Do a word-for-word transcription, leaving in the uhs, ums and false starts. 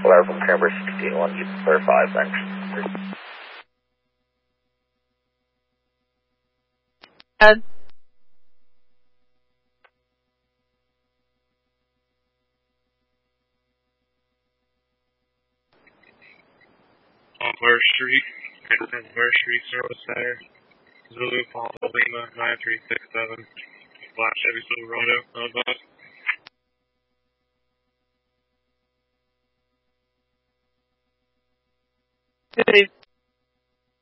Blair from Camber sixteen one, you can clarify, thanks. Ed? On Blair Street, Blair Street Service Center, Zulu Papa Lima nine three six seven, Black Chevy Silverado, on bus. Good